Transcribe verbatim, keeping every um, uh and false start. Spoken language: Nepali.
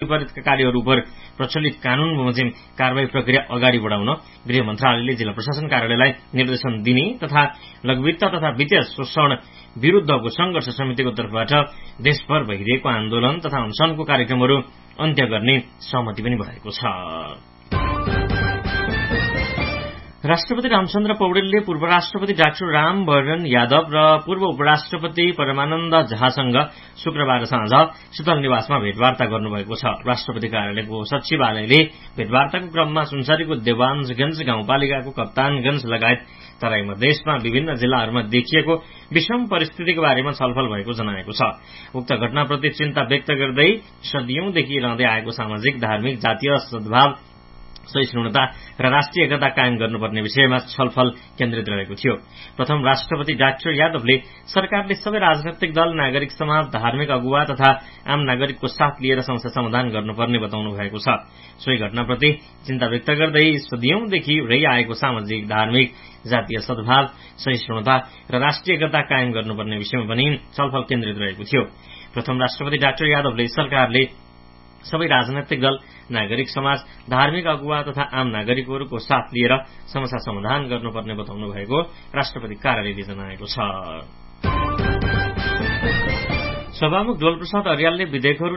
विपरीतका कार्यहरू उप प्रचलित कानून बमोजिम कारवाही प्रक्रिया अगाडि बढाउन गृह मन्त्रालयले जिल्ला प्रशासन कार्यालयलाई निर्देशन दिने तथा लघुवित्त तथा वित्तीय शोषण विरूद्धको संघर्ष समितिको तर्फबाट देशभर भइरहेको आन्दोलन तथा अनशनको कार्यक्रमहरू अन्त्य गर्ने सहमति पनि भएको छ। राष्ट्रपति रामचन्द्र पौडेलले पूर्व राष्ट्रपति डाक्टर रामवरण यादव र पूर्व उपराष्ट्रपति परमानन्द झासँग शुक्रबार साँझ शीतल निवासमा भेटवार्ता गर्नुभएको छ। राष्ट्रपति कार्यालयको सचिवालयले भेटवार्ताको क्रममा सुनसरीको देवान्जगंज गाउँपालिकाको कप्तानगंज लगायत तराई मधेसमा विभिन्न जिल्लाहरूमा देखिएको विषम परिस्थितिको बारेमा छलफल भएको जनाएको छ। उक्त घटनाप्रति चिन्ता व्यक्त गर्दै सदियौंदेखि रहँदै आएको सामाजिक धार्मिक जातीय सद्भाव सहिष्णुता र राष्ट्रिय एकता कायम गर्नुपर्ने विषयमा छलफल केन्द्रित रहेको थियो। प्रथम राष्ट्रपति डाक्टर यादवले सरकारले सबै राजनैतिक दल, नागरिक समाज, धार्मिक अगुवा तथा आम नागरिकको साथ लिएर समस्या समाधान गर्नुपर्ने बताउनु भएको छ। सोही घटनाप्रति चिन्ता व्यक्त गर्दै सदियौंदेखि रहिआएको सामाजिक धार्मिक जातीय सद्भाव सहिष्णुता र राष्ट्रिय एकता कायम गर्नुपर्ने विषयमा पनि छलफल केन्द्रित रहेको थियो। प्रथम राष्ट्रपति डाक्टर यादवले सरकारले सबै राजनैतिक दल, नागरिक समाज, धार्मिक अगुवा तथा आम नागरिकहरूको साथ लिएर समस्या समाधान गर्नुपर्ने बताउनु भएको राष्ट्रपति कार्यालयले जनाएको छ। सभामुख डोलप्रसाद अर्यालले विधेयकहरू